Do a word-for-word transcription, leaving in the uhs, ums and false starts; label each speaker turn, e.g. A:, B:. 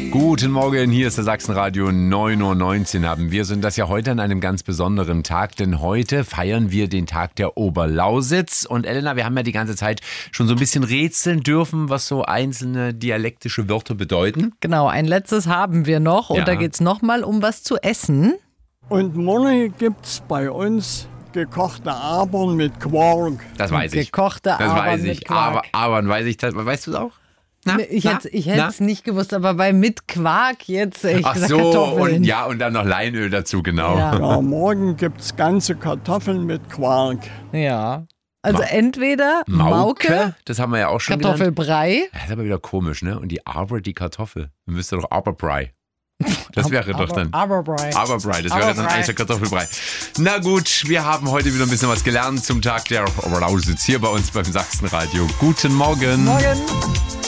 A: Guten Morgen, hier ist der Sachsenradio neun Uhr neunzehn haben. Wir sind das ja heute an einem ganz besonderen Tag, denn heute feiern wir den Tag der Oberlausitz. Und Elena, wir haben ja die ganze Zeit schon so ein bisschen rätseln dürfen, was so einzelne dialektische Wörter bedeuten.
B: Genau, ein letztes haben wir noch und
A: Ja.
B: da geht es nochmal um was zu essen.
C: Und morgen gibt's bei uns gekochte Abern mit Quark.
A: Das weiß ich.
B: Gekochte
A: Das
B: Abern
A: weiß
B: mit
A: ich.
B: Quark.
A: Aber, aber weiß ich das, weißt du es auch? Na,
B: ich
A: na,
B: hätte ich
A: na?
B: es nicht gewusst, aber bei mit Quark jetzt, ich
A: Ach
B: sag
A: so,
B: Kartoffeln.
A: und ja, und dann noch Leinöl dazu, genau.
B: Ja.
C: Ja, morgen gibt's ganze Kartoffeln mit Quark.
B: Ja. Also
A: Ma-
B: entweder
A: Mauke,
B: Mauke,
A: das haben wir ja auch schon gelernt.
B: Kartoffelbrei.
A: Das ist aber wieder komisch, ne? Und die Aber, die Kartoffel. Dann müsste doch Aberbrei. Das wäre doch dann.
B: Aberbrei.
A: Aberbrei, das wäre dann
B: Aberbrei.
A: eigentlich der Kartoffelbrei. Na gut, wir haben heute wieder ein bisschen was gelernt zum Tag der Oberlausitz hier bei uns beim Sachsenradio. Guten Morgen.
B: Morgen.